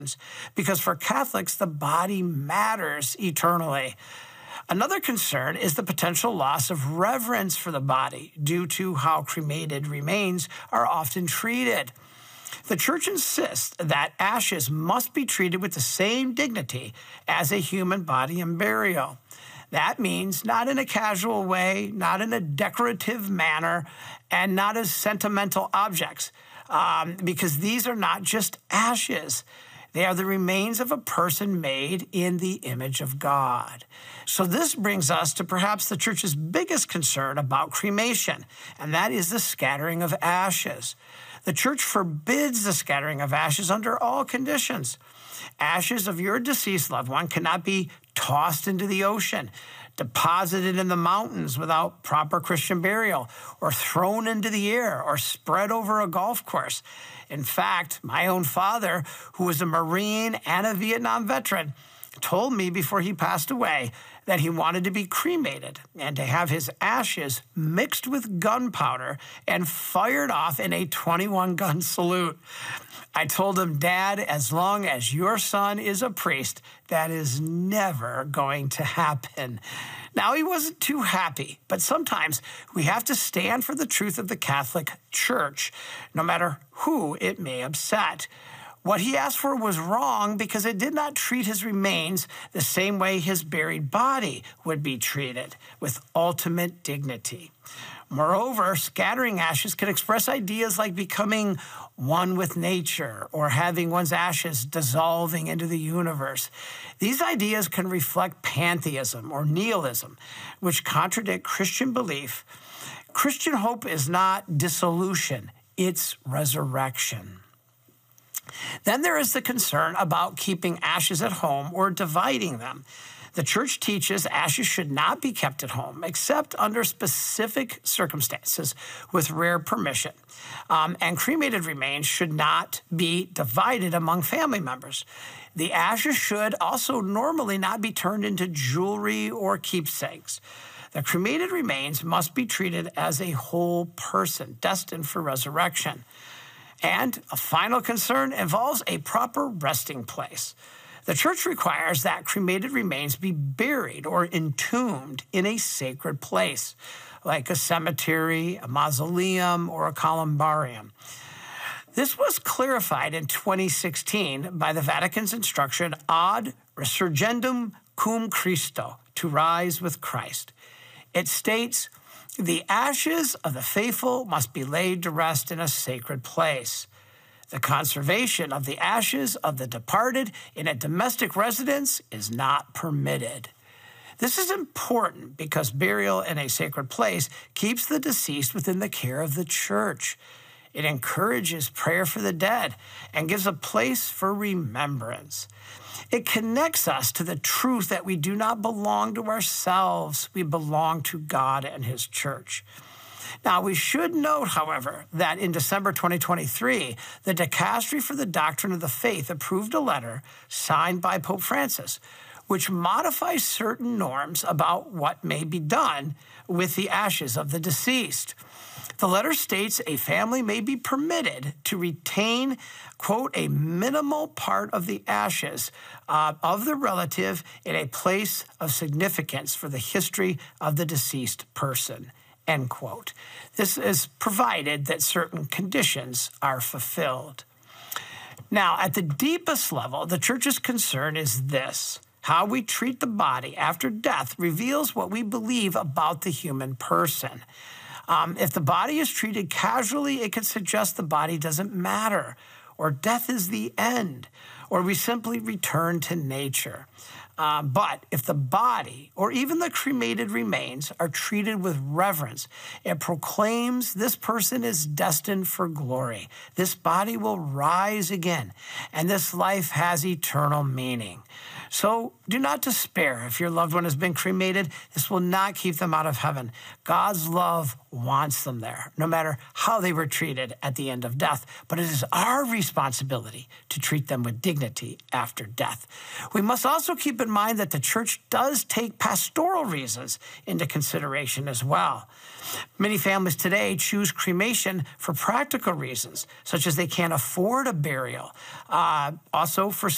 because for Catholics, the body matters eternally. Another concern is the potential loss of reverence for the body due to how cremated remains are often treated. The Church insists that ashes must be treated with the same dignity as a human body in burial. That means not in a casual way, not in a decorative manner, and not as sentimental objects, because these are not just ashes. They are the remains of a person made in the image of God. So this brings us to perhaps the Church's biggest concern about cremation, and that is the scattering of ashes. The Church forbids the scattering of ashes under all conditions. Ashes of your deceased loved one cannot be tossed into the ocean, deposited in the mountains without proper Christian burial, or thrown into the air, or spread over a golf course. In fact, my own father, who was a Marine and a Vietnam veteran, told me before he passed away that he wanted to be cremated and to have his ashes mixed with gunpowder and fired off in a 21-gun salute. I told him, Dad, as long as your son is a priest, that is never going to happen. Now, he wasn't too happy, but sometimes we have to stand for the truth of the Catholic Church, no matter who it may upset. What he asked for was wrong because it did not treat his remains the same way his buried body would be treated, with ultimate dignity. Moreover, scattering ashes can express ideas like becoming one with nature or having one's ashes dissolving into the universe. These ideas can reflect pantheism or nihilism, which contradict Christian belief. Christian hope is not dissolution, it's resurrection. Then there is the concern about keeping ashes at home or dividing them. The Church teaches ashes should not be kept at home except under specific circumstances with rare permission. And cremated remains should not be divided among family members. The ashes should also normally not be turned into jewelry or keepsakes. The cremated remains must be treated as a whole person destined for resurrection. And a final concern involves a proper resting place. The Church requires that cremated remains be buried or entombed in a sacred place, like a cemetery, a mausoleum, or a columbarium. This was clarified in 2016 by the Vatican's instruction Ad Resurgendum Cum Christo, to rise with Christ. It states, the ashes of the faithful must be laid to rest in a sacred place. The conservation of the ashes of the departed in a domestic residence is not permitted. This is important because burial in a sacred place keeps the deceased within the care of the Church. It encourages prayer for the dead and gives a place for remembrance. It connects us to the truth that we do not belong to ourselves. We belong to God and His Church. Now, we should note, however, that in December 2023, the Dicastery for the Doctrine of the Faith approved a letter signed by Pope Francis, which modifies certain norms about what may be done with the ashes of the deceased. The letter states a family may be permitted to retain, quote, a minimal part of the ashes of the relative in a place of significance for the history of the deceased person, end quote. This is provided that certain conditions are fulfilled. Now, at the deepest level, the Church's concern is this. How we treat the body after death reveals what we believe about the human person. If the body is treated casually, it could suggest the body doesn't matter, or death is the end, or we simply return to nature. But if the body, or even the cremated remains, are treated with reverence, it proclaims this person is destined for glory. This body will rise again, and this life has eternal meaning. So do not despair if your loved one has been cremated. This will not keep them out of heaven. God's love wants them there, no matter how they were treated at the end of death. But it is our responsibility to treat them with dignity after death. We must also keep in mind that the Church does take pastoral reasons into consideration as well. Many families today choose cremation for practical reasons, such as they can't afford a burial. Also for